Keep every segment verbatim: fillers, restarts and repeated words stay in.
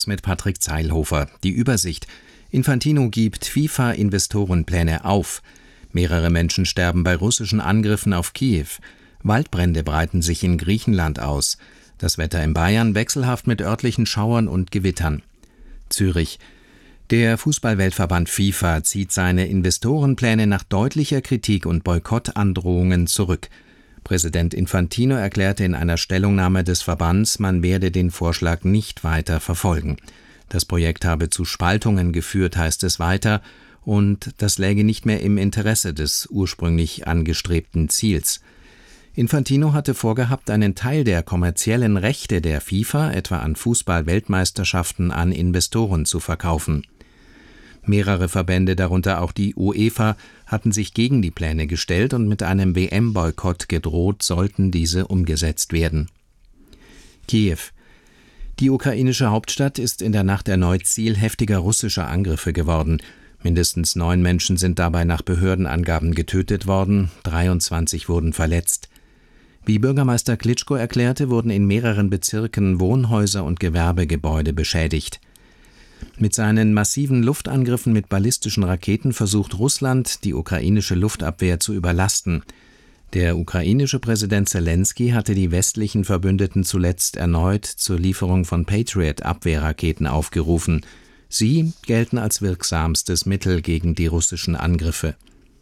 Mit Patrick Zeilhofer. Die Übersicht. Infantino gibt FIFA-Investorenpläne auf. Mehrere Menschen sterben bei russischen Angriffen auf Kiew. Waldbrände breiten sich in Griechenland aus. Das Wetter in Bayern wechselhaft mit örtlichen Schauern und Gewittern. Zürich. Der Fußball-Weltverband FIFA zieht seine Investorenpläne nach deutlicher Kritik und Boykottandrohungen zurück. Präsident Infantino erklärte in einer Stellungnahme des Verbands, man werde den Vorschlag nicht weiter verfolgen. Das Projekt habe zu Spaltungen geführt, heißt es weiter, und das läge nicht mehr im Interesse des ursprünglich angestrebten Ziels. Infantino hatte vorgehabt, einen Teil der kommerziellen Rechte der FIFA, etwa an Fußball-Weltmeisterschaften, an Investoren zu verkaufen. Mehrere Verbände, darunter auch die UEFA, hatten sich gegen die Pläne gestellt und mit einem W M-Boykott gedroht, sollten diese umgesetzt werden. Kiew. Die ukrainische Hauptstadt ist in der Nacht erneut Ziel heftiger russischer Angriffe geworden. Mindestens neun Menschen sind dabei nach Behördenangaben getötet worden, dreiundzwanzig wurden verletzt. Wie Bürgermeister Klitschko erklärte, wurden in mehreren Bezirken Wohnhäuser und Gewerbegebäude beschädigt. Mit seinen massiven Luftangriffen mit ballistischen Raketen versucht Russland, die ukrainische Luftabwehr zu überlasten. Der ukrainische Präsident Selenskyj hatte die westlichen Verbündeten zuletzt erneut zur Lieferung von Patriot-Abwehrraketen aufgerufen. Sie gelten als wirksamstes Mittel gegen die russischen Angriffe.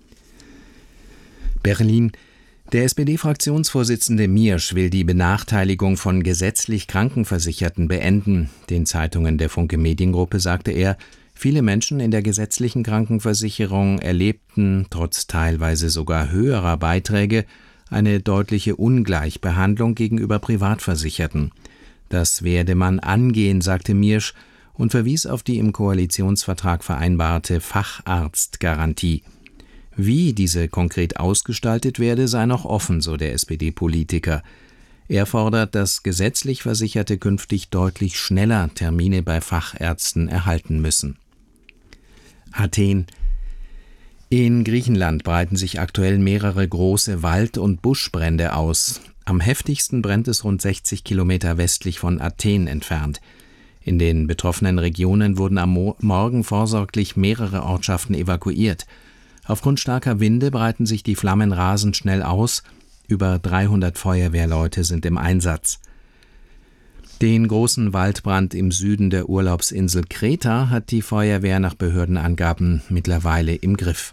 Berlin. Der S P D-Fraktionsvorsitzende Miersch will die Benachteiligung von gesetzlich Krankenversicherten beenden. Den Zeitungen der Funke Mediengruppe sagte er, viele Menschen in der gesetzlichen Krankenversicherung erlebten, trotz teilweise sogar höherer Beiträge, eine deutliche Ungleichbehandlung gegenüber Privatversicherten. Das werde man angehen, sagte Miersch und verwies auf die im Koalitionsvertrag vereinbarte Facharztgarantie. Wie diese konkret ausgestaltet werde, sei noch offen, so der S P D-Politiker. Er fordert, dass gesetzlich Versicherte künftig deutlich schneller Termine bei Fachärzten erhalten müssen. Athen. In Griechenland breiten sich aktuell mehrere große Wald- und Buschbrände aus. Am heftigsten brennt es rund sechzig Kilometer westlich von Athen entfernt. In den betroffenen Regionen wurden am Mo- Morgen vorsorglich mehrere Ortschaften evakuiert. Aufgrund starker Winde breiten sich die Flammen rasend schnell aus. Über dreihundert Feuerwehrleute sind im Einsatz. Den großen Waldbrand im Süden der Urlaubsinsel Kreta hat die Feuerwehr nach Behördenangaben mittlerweile im Griff.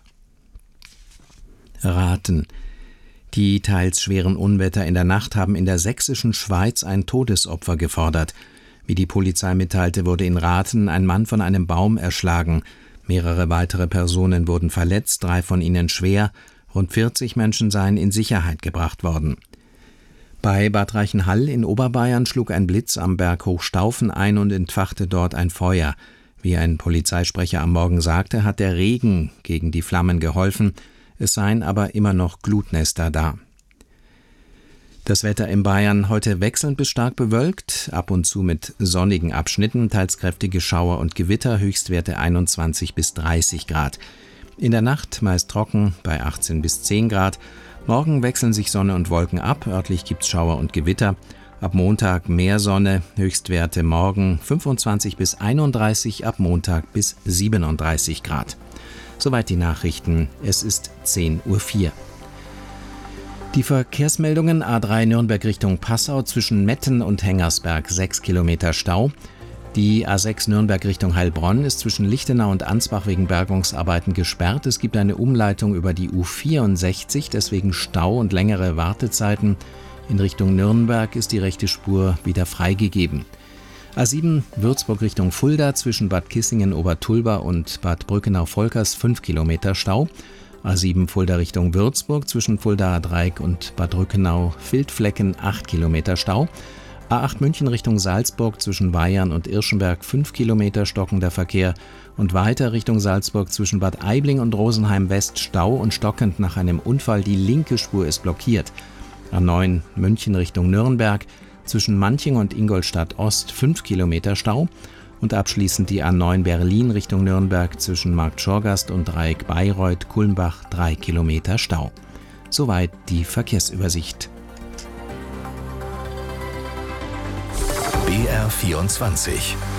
Rathen. Die teils schweren Unwetter in der Nacht haben in der sächsischen Schweiz ein Todesopfer gefordert. Wie die Polizei mitteilte, wurde in Rathen ein Mann von einem Baum erschlagen. Mehrere weitere Personen wurden verletzt, drei von ihnen schwer. Rund vierzig Menschen seien in Sicherheit gebracht worden. Bei Bad Reichenhall in Oberbayern schlug ein Blitz am Berg Hochstaufen ein und entfachte dort ein Feuer. Wie ein Polizeisprecher am Morgen sagte, hat der Regen gegen die Flammen geholfen. Es seien aber immer noch Glutnester da. Das Wetter in Bayern heute wechselnd bis stark bewölkt, ab und zu mit sonnigen Abschnitten, teils kräftige Schauer und Gewitter, Höchstwerte einundzwanzig bis dreißig Grad. In der Nacht meist trocken bei achtzehn bis zehn Grad. Morgen wechseln sich Sonne und Wolken ab, örtlich gibt's Schauer und Gewitter. Ab Montag mehr Sonne, Höchstwerte morgen fünfundzwanzig bis einunddreißig, ab Montag bis siebenunddreißig Grad. Soweit die Nachrichten, es ist zehn Uhr vier. Die Verkehrsmeldungen: A drei Nürnberg Richtung Passau zwischen Metten und Hengersberg sechs Kilometer Stau. Die A sechs Nürnberg Richtung Heilbronn ist zwischen Lichtenau und Ansbach wegen Bergungsarbeiten gesperrt. Es gibt eine Umleitung über die U vierundsechzig, deswegen Stau und längere Wartezeiten. In Richtung Nürnberg ist die rechte Spur wieder freigegeben. A sieben Würzburg Richtung Fulda zwischen Bad Kissingen-Obertulba und Bad Brückenau-Volkers fünf Kilometer Stau. A sieben Fulda Richtung Würzburg zwischen Fuldaer Dreieck und Bad Rückenau-Vildflecken acht Kilometer Stau. A acht München Richtung Salzburg zwischen Bayern und Irschenberg fünf Kilometer stockender Verkehr und weiter Richtung Salzburg zwischen Bad Aibling und Rosenheim West Stau und stockend nach einem Unfall. Die linke Spur ist blockiert. A neun München Richtung Nürnberg zwischen Manching und Ingolstadt Ost fünf Kilometer Stau. Und abschließend die A neun Berlin Richtung Nürnberg zwischen Marktschorgast und Dreieck Bayreuth-Kulmbach drei Kilometer Stau. Soweit die Verkehrsübersicht. B R vierundzwanzig